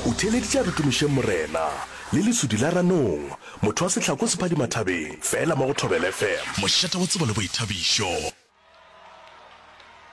o theeleditše re tumišeng morena le lesudi la ranong motho wa setlhako sephadimathabeng fela mo go Thobela FM mošata wa tsebo le boithabišo.